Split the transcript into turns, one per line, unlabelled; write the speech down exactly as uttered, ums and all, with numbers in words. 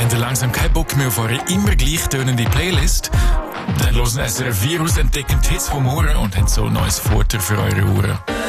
Habt ihr langsam keinen Bock mehr auf eure immer gleich tönende Playlist? Dann hören S R F Virus, entdecken Hits vom Ohren und haben so ein neues Futter für eure Ohren.